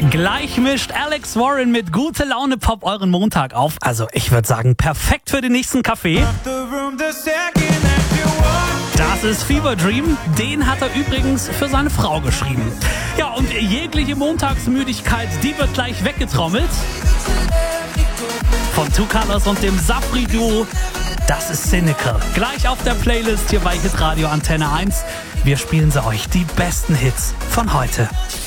Gleich mischt Alex Warren mit Gute Laune Pop euren Montag auf. Also ich würde sagen, perfekt für den nächsten Kaffee. Das ist Fever Dream. Den hat er übrigens für seine Frau geschrieben. Ja, und jegliche Montagsmüdigkeit, die wird gleich weggetrommelt. Von Two Colors und dem Safri-Duo. Das ist Cynical. Gleich auf der Playlist hier bei Hitradio Antenne 1. Wir spielen sie euch, die besten Hits von heute.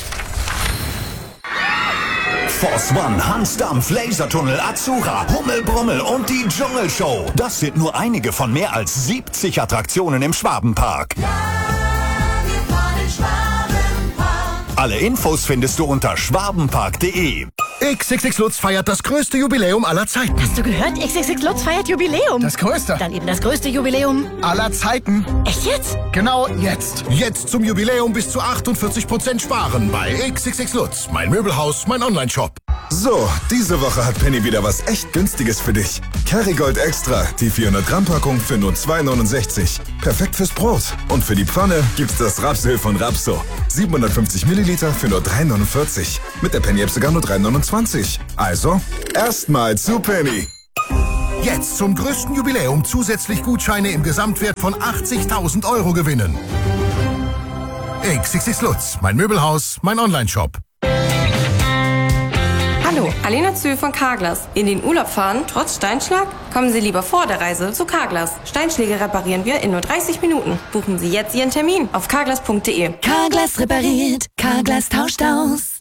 Force One, Hansdampf, Lasertunnel, Azura, Hummelbrummel und die Dschungelshow. Das sind nur einige von mehr als 70 Attraktionen im Schwabenpark. Ja, wir fahren in Schwabenpark. Alle Infos findest du unter schwabenpark.de. XXX Lutz feiert das größte Jubiläum aller Zeiten. Hast du gehört? XXX Lutz feiert Jubiläum. Das größte. Dann eben das größte Jubiläum Aller Zeiten. Echt jetzt? Genau jetzt. Jetzt zum Jubiläum bis zu 48% sparen bei XXX Lutz. Mein Möbelhaus, mein Onlineshop. So, diese Woche hat Penny wieder was echt Günstiges für dich. Kerrygold Extra, die 400 Gramm Packung für nur 2,69. Perfekt fürs Brot. Und für die Pfanne gibt's das Rapsöl von Rapso. 750 Milliliter für nur 3,49. Mit der Penny-App sogar nur 3,29. Also, erstmal zu Penny. Jetzt zum größten Jubiläum zusätzlich Gutscheine im Gesamtwert von 80.000 Euro gewinnen. XXX Lutz, mein Möbelhaus, mein Onlineshop. Hallo, Alena Zühl von Carglass. In den Urlaub fahren, trotz Steinschlag? Kommen Sie lieber vor der Reise zu Carglass. Steinschläge reparieren wir in nur 30 Minuten. Buchen Sie jetzt Ihren Termin auf carglass.de. Carglass repariert, Carglass tauscht aus.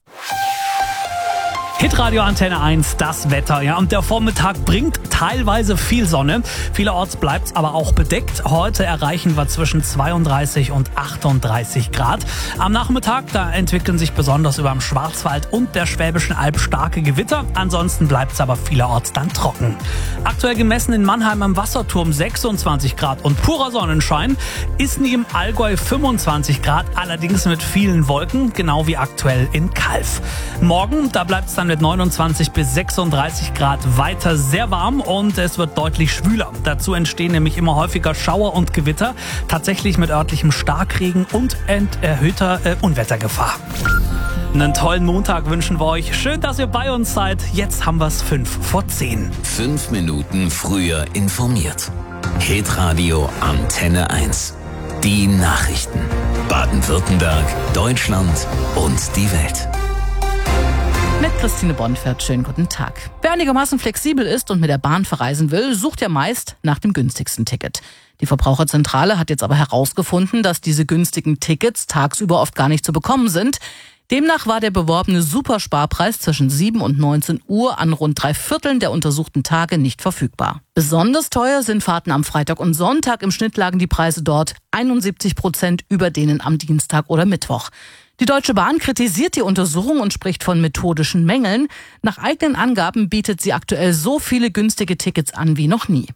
Hitradio Antenne 1, das Wetter. Ja, und der Vormittag bringt teilweise viel Sonne. Vielerorts bleibt es aber auch bedeckt. Heute erreichen wir zwischen 32 und 38 Grad. Am Nachmittag, da entwickeln sich besonders über dem Schwarzwald und der Schwäbischen Alb starke Gewitter. Ansonsten bleibt es aber vielerorts dann trocken. Aktuell gemessen in Mannheim am Wasserturm 26 Grad und purer Sonnenschein. Isny im Allgäu 25 Grad, allerdings mit vielen Wolken, genau wie aktuell in Calw. Morgen, da bleibt es dann mit 29 bis 36 Grad weiter sehr warm und es wird deutlich schwüler. Dazu entstehen nämlich immer häufiger Schauer und Gewitter, tatsächlich mit örtlichem Starkregen und erhöhter Unwettergefahr. Einen tollen Montag wünschen wir euch. Schön, dass ihr bei uns seid. Jetzt haben wir es 5:10. 5 Minuten früher informiert. Hitradio Antenne 1. Die Nachrichten. Baden-Württemberg, Deutschland und die Welt. Mit Christine Bonfert, schönen guten Tag. Wer einigermaßen flexibel ist und mit der Bahn verreisen will, sucht ja meist nach dem günstigsten Ticket. Die Verbraucherzentrale hat jetzt aber herausgefunden, dass diese günstigen Tickets tagsüber oft gar nicht zu bekommen sind. Demnach war der beworbene Supersparpreis zwischen 7 und 19 Uhr an rund 3/4 der untersuchten Tage nicht verfügbar. Besonders teuer sind Fahrten am Freitag und Sonntag. Im Schnitt lagen die Preise dort 71% über denen am Dienstag oder Mittwoch. Die Deutsche Bahn kritisiert die Untersuchung und spricht von methodischen Mängeln. Nach eigenen Angaben bietet sie aktuell so viele günstige Tickets an wie noch nie.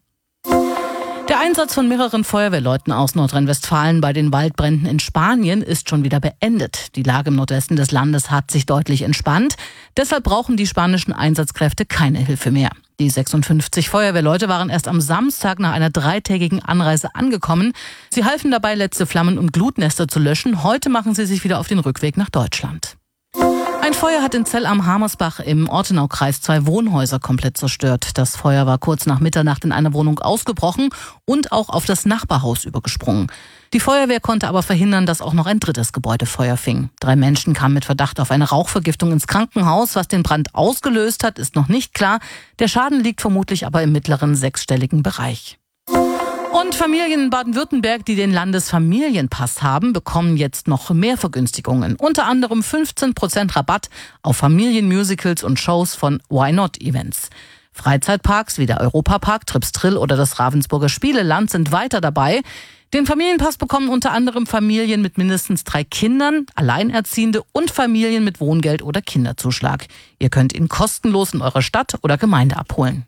Der Einsatz von mehreren Feuerwehrleuten aus Nordrhein-Westfalen bei den Waldbränden in Spanien ist schon wieder beendet. Die Lage im Nordwesten des Landes hat sich deutlich entspannt. Deshalb brauchen die spanischen Einsatzkräfte keine Hilfe mehr. Die 56 Feuerwehrleute waren erst am Samstag nach einer 3-tägigen Anreise angekommen. Sie halfen dabei, letzte Flammen und Glutnester zu löschen. Heute machen sie sich wieder auf den Rückweg nach Deutschland. Ein Feuer hat in Zell am Hamersbach im Ortenaukreis 2 Wohnhäuser komplett zerstört. Das Feuer war kurz nach Mitternacht in einer Wohnung ausgebrochen und auch auf das Nachbarhaus übergesprungen. Die Feuerwehr konnte aber verhindern, dass auch noch ein drittes Gebäude Feuer fing. 3 Menschen kamen mit Verdacht auf eine Rauchvergiftung ins Krankenhaus. Was den Brand ausgelöst hat, ist noch nicht klar. Der Schaden liegt vermutlich aber im mittleren 6-stelligen Bereich. Und Familien in Baden-Württemberg, die den Landesfamilienpass haben, bekommen jetzt noch mehr Vergünstigungen. Unter anderem 15% Rabatt auf Familienmusicals und Shows von Why Not Events. Freizeitparks wie der Europapark, Tripstrill oder das Ravensburger Spieleland sind weiter dabei. Den Familienpass bekommen unter anderem Familien mit mindestens 3 Kindern, Alleinerziehende und Familien mit Wohngeld oder Kinderzuschlag. Ihr könnt ihn kostenlos in eurer Stadt oder Gemeinde abholen.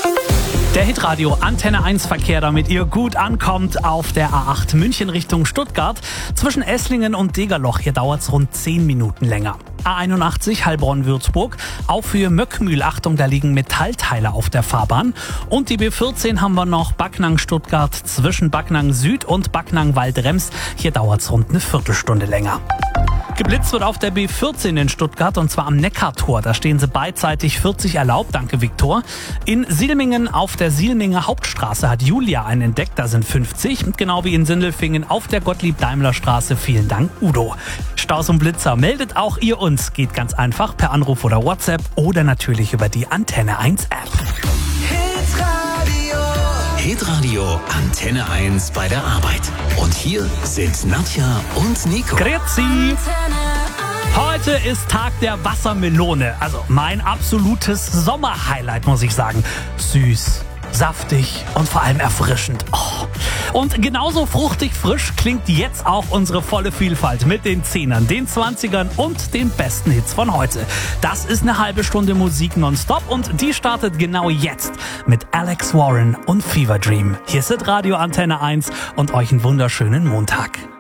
Der Hitradio Antenne 1 Verkehr, damit ihr gut ankommt auf der A8 München Richtung Stuttgart. Zwischen Esslingen und Degerloch, hier dauert es rund 10 Minuten länger. A81 Heilbronn-Würzburg, auch für Möckmühl, Achtung, da liegen Metallteile auf der Fahrbahn. Und die B14 haben wir noch Backnang-Stuttgart zwischen Backnang Süd und Backnang-Waldrems. Hier dauert es rund eine Viertelstunde länger. Geblitzt wird auf der B14 in Stuttgart und zwar am Neckartor. Da stehen sie beidseitig 40 erlaubt, danke Viktor. In Silmingen auf der Silminger Hauptstraße hat Julia einen entdeckt, da sind 50. Genau wie in Sindelfingen auf der Gottlieb-Daimler-Straße. Vielen Dank, Udo. Staus und Blitzer meldet auch ihr uns. Geht ganz einfach per Anruf oder WhatsApp oder natürlich über die Antenne 1 App. Hitradio Antenne 1 bei der Arbeit. Und hier sind Nadja und Nico. Grüezi! Heute ist Tag der Wassermelone. Also mein absolutes Sommerhighlight, muss ich sagen. Süß, saftig und vor allem erfrischend. Oh. Und genauso fruchtig frisch klingt jetzt auch unsere volle Vielfalt mit den 10ern, den 20ern und den besten Hits von heute. Das ist eine halbe Stunde Musik nonstop und die startet genau jetzt mit Alex Warren und Fever Dream. Hier ist Radio Antenne 1 und euch einen wunderschönen Montag.